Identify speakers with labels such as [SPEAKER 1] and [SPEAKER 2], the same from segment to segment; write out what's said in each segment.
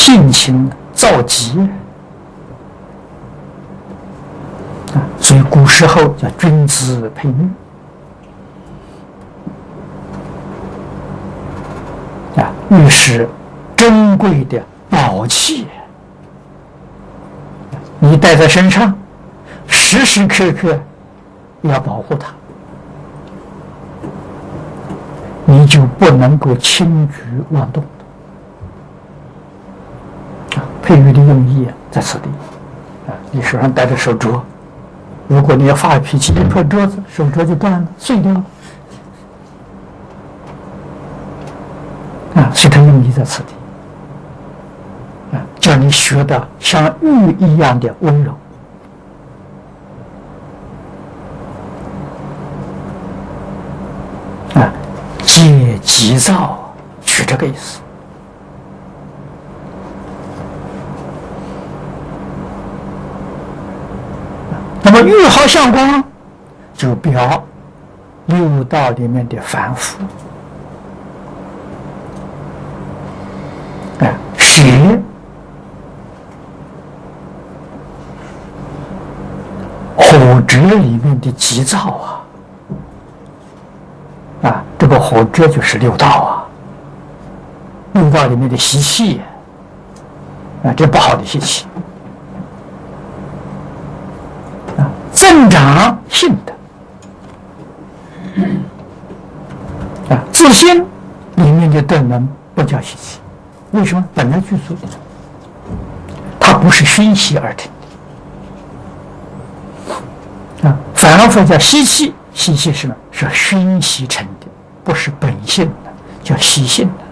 [SPEAKER 1] 性情躁急啊，所以古时候叫君子配女啊，玉是珍贵的宝器，你带在身上，时时刻刻要保护它，你就不能够轻举妄动。配玉的用意在此地啊，你手上戴着手镯，如果你要发脾气，一碰桌子，手镯就断了，碎掉了啊，所以它用意在此地啊，叫你学到像玉一样的温柔啊，戒急躁，是这个意思。那么玉好相光，就表六道里面的凡夫，使火折里面的急躁这个火折就是六道六道里面的习气这不好的习气。增长性德自信里面的德能不叫习气，为什么？本来具足的，它不是熏习而成的反而叫习气。习气是什么？是熏习成的，不是本性的，叫习性的。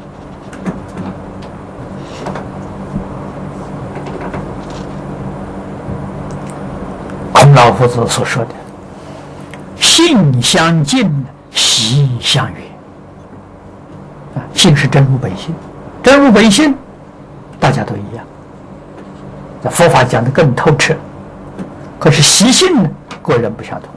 [SPEAKER 1] 老夫子所说的性相近，习相远性是真如本性，真如本性大家都一样，佛法讲的更透彻。可是习性呢，个人不相同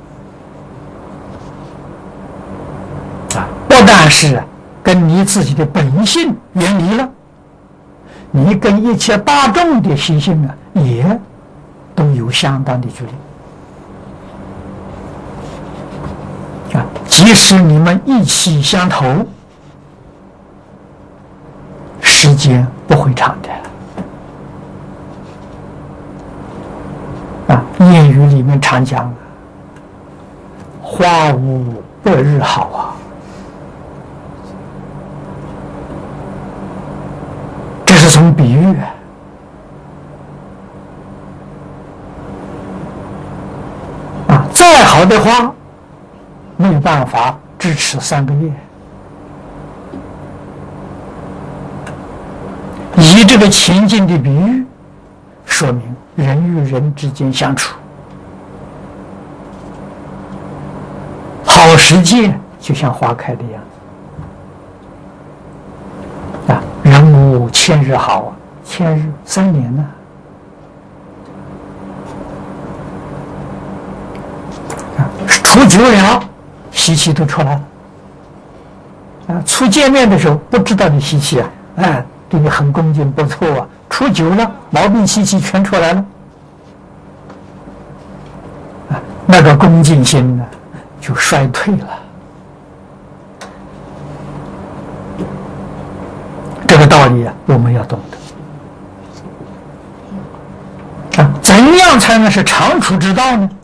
[SPEAKER 1] 不但是跟你自己的本性远离了，你跟一切大众的习性也都有相当的距离即使你们意气相投，时间不会长的谚语里面常讲花无百日好这是从比喻再好的花没有办法支持3个月。以这个情境的比喻，说明人与人之间相处，好时节就像花开的样子人无千日好千日3年呢处久了习气都出来了初见面的时候不知道你习气对你很恭敬不错处久了毛病习气全出来了那个恭敬心呢就衰退了。这个道理我们要懂得怎样才能是长处之道呢？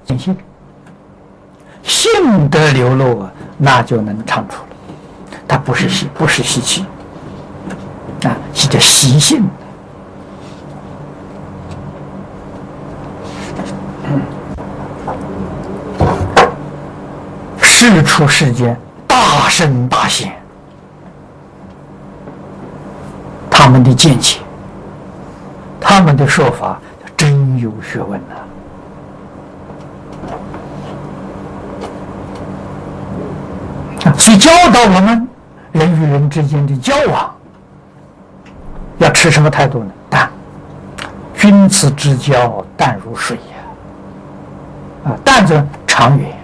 [SPEAKER 1] 性德流露那就能长处了。它不是习气是叫习性。世出世间大圣大贤，他们的见解，他们的说法真有学问所以教导我们人与人之间的交往要持什么态度呢？淡，君子之交淡如水淡者长远。